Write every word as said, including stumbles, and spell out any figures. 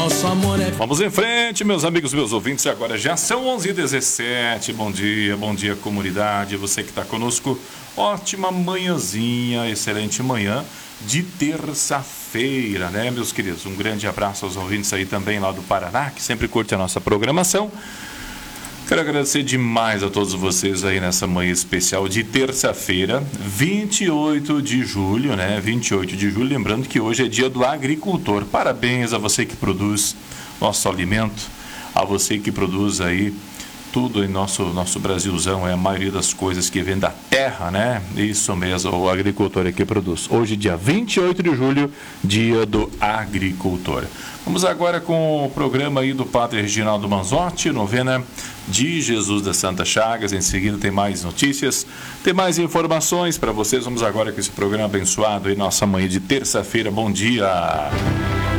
Nosso amor é... Vamos em frente, meus amigos, meus ouvintes. Agora já são onze e dezessete. Bom dia, bom dia, comunidade. Você que está conosco, ótima manhãzinha, excelente manhã de terça-feira, né, meus queridos? Um grande abraço aos ouvintes aí também lá do Paraná, que sempre curte a nossa programação. Quero agradecer demais a todos vocês aí nessa manhã especial de terça-feira, vinte e oito de julho, né? vinte e oito de julho, lembrando que hoje é dia do agricultor. Parabéns a você que produz nosso alimento, a você que produz aí tudo em nosso, nosso Brasilzão, é a maioria das coisas que vem da terra, né? Isso mesmo, o agricultor é que produz. Hoje, dia vinte e oito de julho, dia do agricultor. Vamos agora com o programa aí do Padre Reginaldo Manzotti, novena de Jesus das Santas Chagas. Em seguida tem mais notícias, tem mais informações para vocês. Vamos agora com esse programa abençoado aí, nossa manhã de terça-feira. Bom dia!